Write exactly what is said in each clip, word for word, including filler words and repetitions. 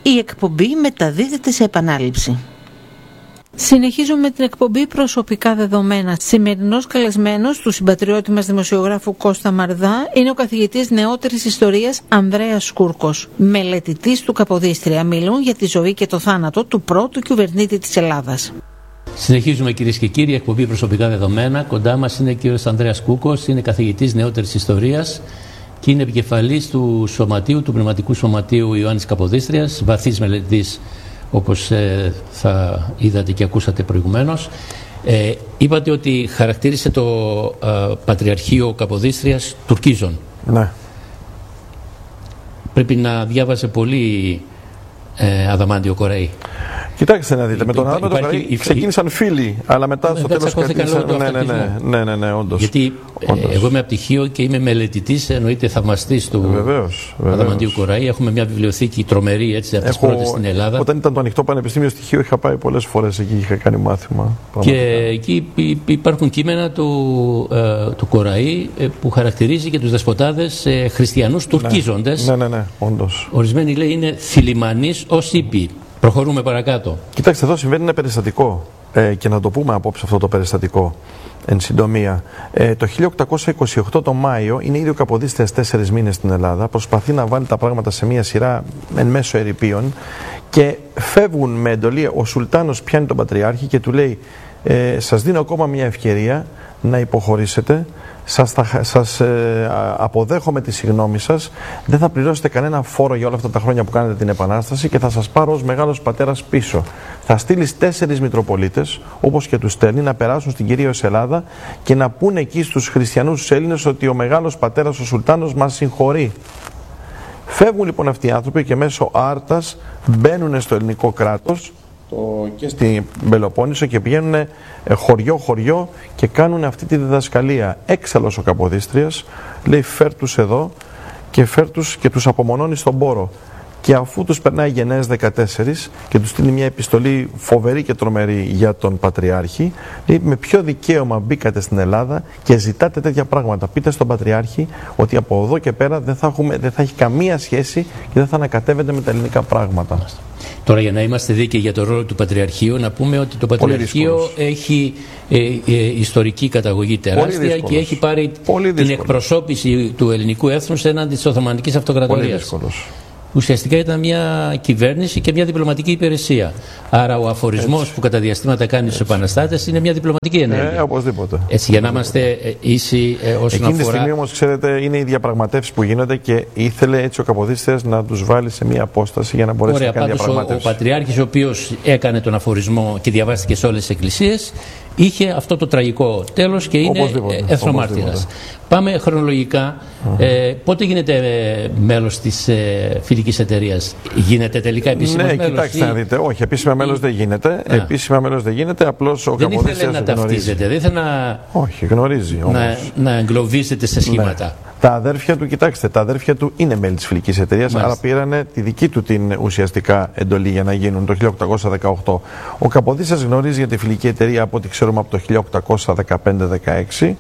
Η εκπομπή μεταδίδεται σε επανάληψη. Συνεχίζουμε την εκπομπή Προσωπικά Δεδομένα. Σημερινός καλεσμένος του συμπατριώτη μας δημοσιογράφου Κώστα Μαρδά είναι ο καθηγητής νεότερης ιστορίας Ανδρέας Σκούρκος, μελετητής του Καποδίστρια. Μιλούν για τη ζωή και το θάνατο του πρώτου κυβερνήτη της Ελλάδας. Συνεχίζουμε, κυρίες και κύριοι, εκπομπή Προσωπικά Δεδομένα. Κοντά μας είναι ο κύριος Ανδρέας Σκούρκος, είναι καθηγητής νεότερης ιστορίας και είναι επικεφαλής του σωματείου, του πνευματικού σωματείου Ιωάννης Καποδίστριας, βαθύς μελετητής, όπως ε, θα είδατε και ακούσατε προηγουμένως. Ε, είπατε ότι χαρακτήρισε το ε, Πατριαρχείο Καποδίστριας Τουρκίζων. Ναι. Πρέπει να διάβασε πολύ ε, Αδαμάντιο Κοραή. Κοιτάξτε να δείτε, με τον Αδάμαντιο Κοραή ξεκίνησαν φίλοι, αλλά μετά στο τέλος ξεκίνησαν. Ναι, ναι, ναι, ναι, ναι, ναι, όντως. Γιατί όντως. Εγώ είμαι πτυχίο και είμαι μελετητής, εννοείται θαυμαστής του βεβαίως, βεβαίως. Αδαμαντίου Κοραή. Έχουμε μια βιβλιοθήκη τρομερή, έτσι, από τις Έχω, πρώτες στην Ελλάδα. Όταν ήταν το ανοιχτό πανεπιστήμιο στοιχείο, είχα πάει πολλές φορές εκεί, είχα κάνει μάθημα. Και εκεί υπάρχουν κείμενα του, ε, του Κοραή ε, που χαρακτηρίζει και τους δεσποτάδες ε, χριστιανούς τουρκίζοντες. Ναι, ναι, ναι, όντως. Ορισμένοι λέει είναι θηλυμανείς ως ήπιοι. Προχωρούμε παρακάτω. Κοιτάξτε, εδώ συμβαίνει ένα περιστατικό ε, και να το πούμε απόψε αυτό το περιστατικό εν συντομία. Ε, το χίλια οκτακόσια είκοσι οκτώ το Μάιο είναι ήδη ο Καποδίστριας τέσσερις μήνες στην Ελλάδα. Προσπαθεί να βάλει τα πράγματα σε μια σειρά εν μέσω ερειπίων και φεύγουν με εντολή. Ο Σουλτάνος πιάνει τον Πατριάρχη και του λέει ε, σας δίνω ακόμα μια ευκαιρία να υποχωρήσετε. Σας, σας ε, αποδέχομαι τη συγγνώμη σας, δεν θα πληρώσετε κανένα φόρο για όλα αυτά τα χρόνια που κάνετε την Επανάσταση και θα σας πάρω ως μεγάλος πατέρας πίσω. Θα στείλεις τέσσερις Μητροπολίτες, όπως και τους στέλνει, να περάσουν στην κυρίως Ελλάδα και να πούνε εκεί στους χριστιανούς τους Έλληνες ότι ο μεγάλος πατέρας, ο Σουλτάνος, μας συγχωρεί. Φεύγουν λοιπόν αυτοί οι άνθρωποι και μέσω άρτας μπαίνουν στο ελληνικό κράτος και στην Πελοπόννησο και πηγαίνουν χωριό-χωριό και κάνουν αυτή τη διδασκαλία. Έξαλλος ο Καποδίστριας λέει φέρ τους εδώ και φέρ τους και τους απομονώνει στον Πόρο. Και αφού τους περνάει γενναίες δεκατέσσερις και τους στείλει μια επιστολή φοβερή και τρομερή για τον Πατριάρχη, λέει με ποιο δικαίωμα μπήκατε στην Ελλάδα και ζητάτε τέτοια πράγματα. Πείτε στον Πατριάρχη ότι από εδώ και πέρα δεν θα, έχουμε, δεν θα έχει καμία σχέση και δεν θα ανακατεύεται με τα ελληνικά πράγματα. Τώρα, για να είμαστε δίκαιοι για το ρόλο του Πατριαρχείου, να πούμε ότι το Πατριαρχείο έχει ε, ε, ιστορική καταγωγή τεράστια και έχει πάρει την εκπροσώπηση του ελληνικού έθνους έναντι της Οθωμανικής Αυτοκρατορίας. Ουσιαστικά ήταν μια κυβέρνηση και μια διπλωματική υπηρεσία. Άρα ο αφορισμός έτσι που κατά διαστήματα κάνει στους επαναστάτες είναι μια διπλωματική ενέργεια. Ε, οπωσδήποτε. Έτσι, για να είμαστε ίσοι ε, όσον Εκείνη αφορά. τη στιγμή όμως, ξέρετε, είναι οι διαπραγματεύσεις που γίνονται και ήθελε έτσι ο Καποδίστριας να τους βάλει σε μια απόσταση για να μπορέσει Ωραία, να κάνει διαπραγματεύσεις. Ο, ο Πατριάρχης, ο οποίος έκανε τον αφορισμό και διαβάστηκε σε όλες τις εκκλησίες, είχε αυτό το τραγικό τέλος και είναι εθνομάρτυρας. Πάμε χρονολογικά. Uh-huh. Ε, πότε γίνεται ε, μέλος της ε, φιλικής εταιρείας? Γίνεται τελικά επίσημα ναι, μέλος? Ναι, κοιτάξτε ή... να δείτε. Όχι, επίσημα μέλος δεν γίνεται. Α. Επίσημα μέλος δεν γίνεται. Απλώς ο δεν Καποδίστριας ήθελε να ταυτίζεται. Δεν ήθελε να... Όχι, γνωρίζει όμως. Να, να εγκλωβίζεται σε σχήματα. Ναι. Τα αδέρφια του, κοιτάξτε, τα αδέρφια του είναι μέλη της φιλικής εταιρείας, άρα πήρανε τη δική του την ουσιαστικά εντολή για να γίνουν το χίλια οκτακόσια δεκαοκτώ. Ο Καποδίστριας γνωρίζει για τη φιλική εταιρεία από ό,τι ξέρουμε από το χίλια οκτακόσια δεκαπέντε δεκαέξι.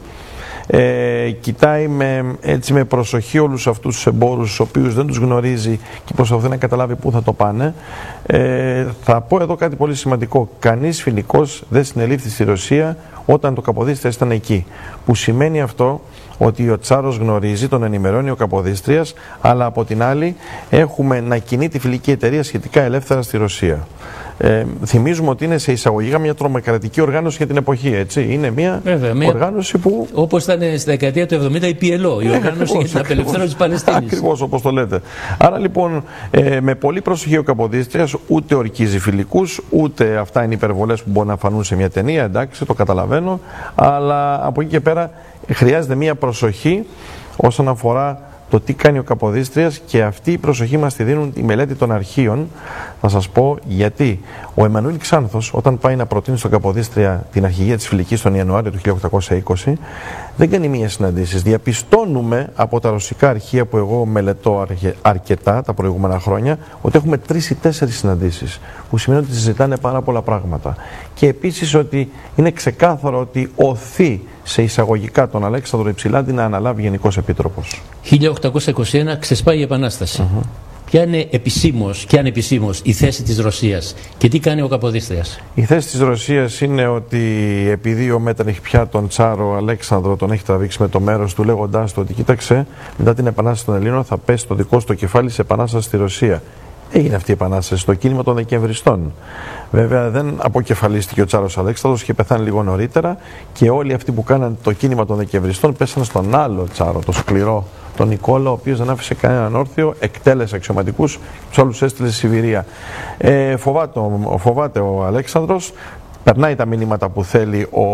Ε, κοιτάει με, έτσι με προσοχή όλους αυτούς τους εμπόρους, τους οποίους δεν τους γνωρίζει και προσπαθεί να καταλάβει πού θα το πάνε. Ε, θα πω εδώ κάτι πολύ σημαντικό. Κανείς φιλικός δεν συνελήφθη στη Ρωσία όταν το Καποδίστριας ήταν εκεί. Που σημαίνει αυτό ότι ο Τσάρος γνωρίζει, τον ενημερώνει ο Καποδίστριας, αλλά από την άλλη έχουμε να κινεί τη φιλική εταιρεία σχετικά ελεύθερα στη Ρωσία. Ε, θυμίζουμε ότι είναι σε εισαγωγικά μια τρομοκρατική οργάνωση για την εποχή, έτσι. Είναι μια Βέβαια, μια... οργάνωση που... Όπως ήταν στη δεκαετία του εβδομήντα η πι ελ ο, η οργάνωση ακριβώς, για την απελευθέρωση της Παλαιστίνης. Ακριβώς όπως το λέτε. Άρα λοιπόν, ε, με πολύ προσοχή ο Καποδίστριας ούτε ορκίζει φιλικούς, ούτε αυτά είναι υπερβολές που μπορεί να φανούν σε μια ταινία, εντάξει, το καταλαβαίνω, αλλά από εκεί και πέρα χρειάζεται μια προσοχή όσον αφορά το τι κάνει ο Καποδίστριας και αυτή η προσοχή μας τη δίνουν η μελέτη των αρχείων. Θα σας πω γιατί. Ο Εμμανουήλ Ξάνθος, όταν πάει να προτείνει στον Καποδίστρια την αρχηγία της Φιλικής τον Ιανουάριο του χίλια οκτακόσια είκοσι, δεν κάνει μία συναντήσεις. Διαπιστώνουμε από τα ρωσικά αρχεία που εγώ μελετώ αρκετά τα προηγούμενα χρόνια ότι έχουμε τρεις ή τέσσερις συναντήσεις, που σημαίνει ότι συζητάνε πάρα πολλά πράγματα. Και επίσης ότι είναι ξεκάθαρο ότι οθεί σε εισαγωγικά τον Αλέξανδρο Υψηλάντη να αναλάβει Γενικός Επίτροπος. χίλια οκτακόσια είκοσι ένα ξεσπάει η Επανάσταση. Uh-huh. ποια είναι επισήμως και ανεπισήμως η θέση της Ρωσίας και τι κάνει ο Καποδίστριας? Η θέση της Ρωσίας είναι ότι επειδή ο Μέττερνιχ πια τον Τσάρο Αλέξανδρο τον έχει τραβήξει με το μέρος του, λέγοντάς του ότι κοίταξε, μετά την Επανάσταση των Ελλήνων θα πέσει το δικό σου το κεφάλι σε επανάσταση στη Ρωσία. Έγινε αυτή η επανάσταση στο κίνημα των Δεκεμβριστών. Βέβαια δεν αποκεφαλίστηκε ο Τσάρος Αλέξανδρος, είχε πεθάνει λίγο νωρίτερα και όλοι αυτοί που κάναν το κίνημα των Δεκεμβριστών πέσαν στον άλλο Τσάρο, το σκληρό, τον Νικόλα, ο οποίος δεν άφησε κανέναν όρθιο, εκτέλεσε αξιωματικούς, τους άλλους έστειλε στη Σιβηρία. Ε, φοβάται, ο, φοβάται ο Αλέξανδρος, περνάει τα μηνύματα που θέλει ο,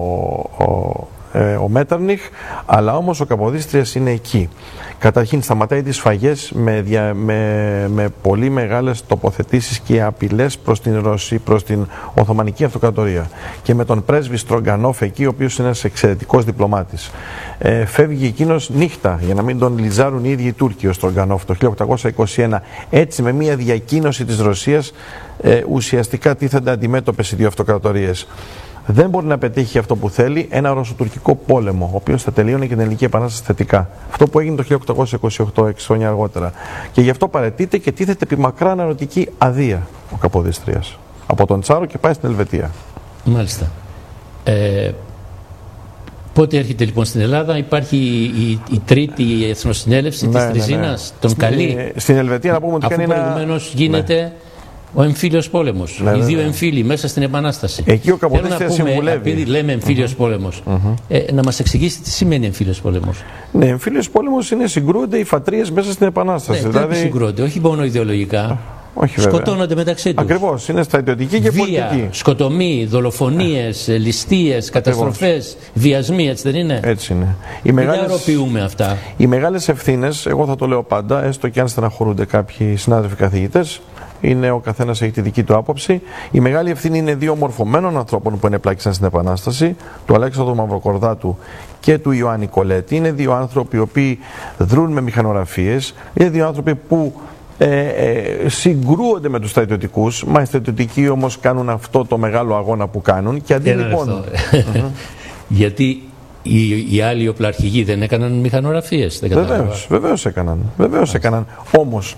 ο, ε, ο Μέττερνιχ, αλλά όμως ο Καποδίστριας είναι εκεί. Καταρχήν σταματάει τις σφαγές με, δια, με, με πολύ μεγάλες τοποθετήσεις και απειλές προς την Ρωσία, προς την Οθωμανική Αυτοκρατορία. Και με τον πρέσβη Στρογκανόφ εκεί, ο οποίος είναι ένας εξαιρετικός διπλωμάτης. Ε, φεύγει εκείνος νύχτα για να μην τον λιζάρουν οι ίδιοι οι Τούρκοι ο Στρογκανόφ το χίλια οκτακόσια είκοσι ένα. Έτσι με μια διακίνωση της Ρωσίας ε, ουσιαστικά τίθενται αντιμέτωπες οι δύο αυτοκρατορίες. Δεν μπορεί να πετύχει αυτό που θέλει, ένα ρωσοτουρκικό πόλεμο, ο οποίος θα τελείωνε και την Ελληνική Επανάσταση θετικά. Αυτό που έγινε το χίλια οκτακόσια είκοσι οκτώ, έξι χρόνια αργότερα. Και γι' αυτό παραιτείται και τίθεται επί μακρά αναρωτική αδεία ο Καποδίστριας. Από τον Τσάρο και πάει στην Ελβετία. Μάλιστα. Ε, πότε έρχεται λοιπόν στην Ελλάδα? Υπάρχει η, η, η τρίτη εθνοσυνέλευση ναι, της ναι, Τριζίνας, ναι. τον στην, καλεί. Στην Ελβετία να πούμε ότι κάνει ένα... Αφού προηγουμένως γίνεται... Ναι. Ο εμφύλιος πόλεμος. Ναι, οι δύο ναι, ναι. εμφύλοι μέσα στην Επανάσταση. Εκεί ο Καποδίστριας συμβουλεύει. Επειδή λέμε εμφύλιος mm-hmm. πόλεμος, mm-hmm. Ε, να μας εξηγήσει τι σημαίνει εμφύλιος πόλεμος. Ναι, εμφύλιος πόλεμος είναι συγκρούονται οι φατρίες μέσα στην Επανάσταση. Ναι, δηλαδή... συγκρούονται, όχι μόνο ιδεολογικά. Όχι, σκοτώνονται μεταξύ τους. Ακριβώς, είναι στρατιωτική και βία, πολιτική. Σκοτωμοί, δολοφονίες, ε. ληστείες, καταστροφές, βιασμοί, έτσι δεν είναι? Έτσι είναι. Οι μεγάλες... αυτά. Οι μεγάλες ευθύνες, εγώ θα το λέω πάντα, έστω και αν στεναχωρούνται κάποιοι συνάδελφοι καθηγητές, είναι ο καθένας έχει τη δική του άποψη. Η μεγάλη ευθύνη είναι δύο μορφωμένων ανθρώπων που ενεπλάκησαν στην Επανάσταση, του Αλέξανδρου Μαυροκορδάτου και του Ιωάννη Κολέτη. Είναι δύο άνθρωποι οι οποίοι δρούν με μηχανογραφίες, είναι δύο άνθρωποι που ε, ε, συγκρούονται με τους στρατιωτικούς, μα οι στρατιωτικοί όμως κάνουν αυτό το μεγάλο αγώνα που κάνουν και αντί λοιπόν... mm-hmm. Γιατί οι, οι άλλοι οπλαρχηγοί δεν έκαναν μηχανογραφίες? Βεβαίως, βεβαίως έκαναν, βεβαίως έκαναν. Όμως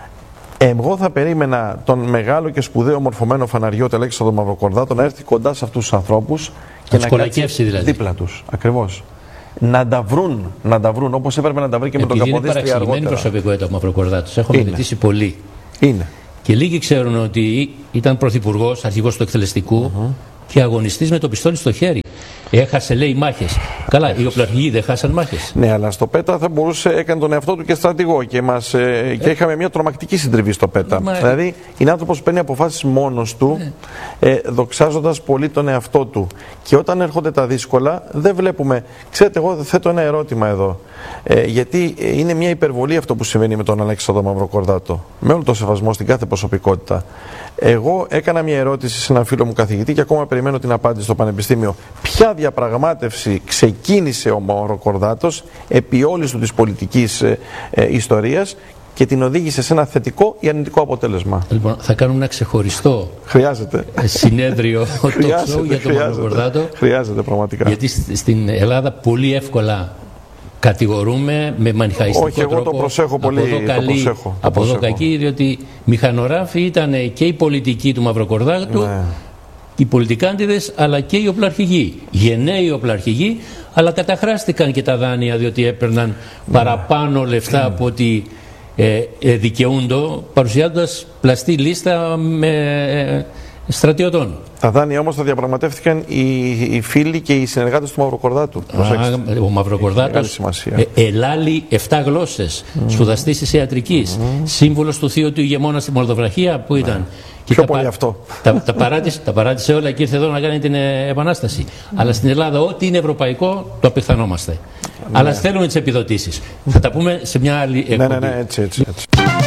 εγώ θα περίμενα τον μεγάλο και σπουδαίο μορφωμένο φαναριώτη Αλέξανδρο Μαυροκορδάτο να έρθει κοντά σε αυτούς τους ανθρώπους και να κάτσει δηλαδή δίπλα τους. Ακριβώς. Να τα βρουν, να τα βρουν όπως έπρεπε να τα βρει και επειδή με τον Καποδίστρια αργότερα. Είναι παραξηγημένη προσωπικότητα ο Μαυροκορδάτος. Έχω μελετήσει πολύ. Είναι. Και λίγοι ξέρουν ότι ήταν πρωθυπουργός, αρχηγός του εκτελεστικού uh-huh. και αγωνιστής με το πιστόλι στο χέρι. Έχασε, λέει, μάχες. Καλά, οι οπλαρχηγοί δεν χάσαν μάχες. Ναι, αλλά στο ΠΕΤΑ θα μπορούσε, έκανε τον εαυτό του και στρατηγό και, μας, ε, και ε. είχαμε μια τρομακτική συντριβή στο ΠΕΤΑ. Μα... Δηλαδή, είναι άνθρωπος που παίρνει αποφάσεις μόνος του, ε. Ε, δοξάζοντας πολύ τον εαυτό του. Και όταν έρχονται τα δύσκολα, δεν βλέπουμε. Ξέρετε, εγώ θέτω ένα ερώτημα εδώ. Ε, γιατί είναι μια υπερβολή αυτό που συμβαίνει με τον Αλέξανδρο Μαυροκορδάτο. Με όλο το σεβασμό στην κάθε προσωπικότητα. Εγώ έκανα μια ερώτηση σε έναν φίλο μου καθηγητή και ακόμα περιμένω την απάντηση στο Πανεπιστήμιο. Ποια διαπραγμάτευση ξεκίνησε ο Μαυροκορδάτος επί όλης του της πολιτικής ε, ε, ιστορίας και την οδήγησε σε ένα θετικό ή αρνητικό αποτέλεσμα? Λοιπόν, θα κάνουμε ένα ξεχωριστό χρειάζεται. συνέδριο show για τον Μαυροκορδάτο. Χρειάζεται πραγματικά. Γιατί στην Ελλάδα πολύ εύκολα κατηγορούμε με μανιχαϊστικό Όχι, εγώ τρόπο. Το προσέχω πολύ. Από εδώ καλή, το προσέχω, το από προσέχω. εδώ κακή, διότι μηχανογράφοι ήταν και οι πολιτικοί του Μαυροκορδάτου, ναι. οι πολιτικάντιδες, αλλά και οι οπλαρχηγοί. Γενναίοι οπλαρχηγοί, αλλά καταχράστηκαν και τα δάνεια, διότι έπαιρναν ναι. παραπάνω λεφτά από ότι ε, ε, δικαιούνται, παρουσιάζοντας πλαστή λίστα με ε, στρατιωτών. Τα δάνεια όμως τα διαπραγματεύτηκαν οι, οι φίλοι και οι συνεργάτες του Μαυροκορδάτου. Α, ο Μαυροκορδάτος ε, ελάλη επτά γλώσσες, mm. σπουδαστής της ιατρικής, mm. σύμβολος του θείου του ηγεμόνα στη Μολδοβραχία που ήταν. Mm. Και πιο τα, πολύ αυτό. Τα, τα, παράτησε, τα παράτησε όλα και ήρθε εδώ να κάνει την ε, επανάσταση. Mm. Αλλά στην Ελλάδα ό,τι είναι ευρωπαϊκό το απεχθανόμαστε. Mm. Αλλά θέλουμε τις επιδοτήσεις. Mm. Θα τα πούμε σε μια άλλη εκπομπή. Ναι, ναι, ναι, έτσι, έτσι, έτσι.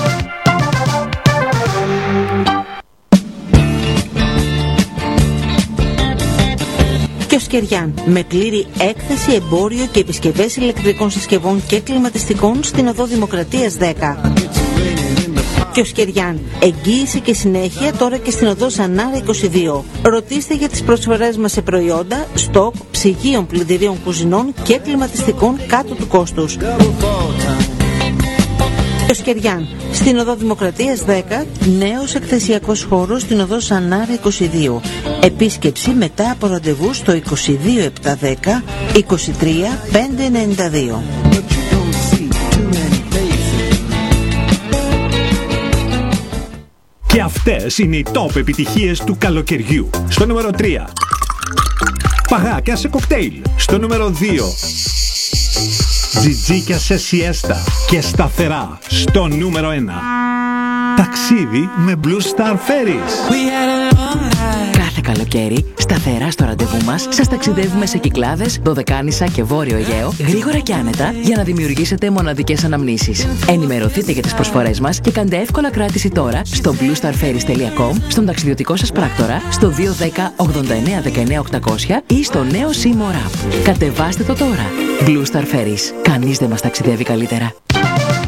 Κιοσκεριάν, με πλήρη έκθεση, εμπόριο και επισκευές ηλεκτρικών συσκευών και κλιματιστικών στην οδό Δημοκρατίας δέκα. Κιοσκεριάν, εγγύηση και συνέχεια τώρα και στην οδό Ζανάρα είκοσι δύο. Ρωτήστε για τις προσφορές μας σε προϊόντα, στοκ, ψυγείων, πλυντηρίων κουζινών και κλιματιστικών κάτω του κόστους. Το Σκεριάν, στην οδό Δημοκρατίας δέκα, νέος εκθεσιακός χώρος στην οδό Σανάρα είκοσι δύο. Επίσκεψη μετά από ραντεβού στο είκοσι δύο επτακόσια δέκα είκοσι τρία πεντακόσια ενενήντα δύο. Και αυτές είναι οι top επιτυχίες του καλοκαιριού. Στο νούμερο τρία, παγάκια σε κοκτέιλ. Στο νούμερο δύο, τζιτζίκια σε σιέστα και σταθερά. Στο νούμερο ένα, ταξίδι με Blue Star Ferries. Κάθε καλοκαίρι, σταθερά στο ραντεβού μας, σας ταξιδεύουμε σε Κυκλάδες, Δωδεκάνησα και Βόρειο Αιγαίο, γρήγορα και άνετα, για να δημιουργήσετε μοναδικές αναμνήσεις. Ενημερωθείτε για τις προσφορές μας και κάντε εύκολα κράτηση τώρα στο blue star ferries τελεία com, στον ταξιδιωτικό σας πράκτορα, στο δύο ένα μηδέν ογδόντα εννέα δεκαεννέα οκτακόσια ή στο νέο Seymour App. Κατεβάστε το τώρα. Blue Star Ferries. Κανείς δεν μας ταξιδεύει καλύτερα.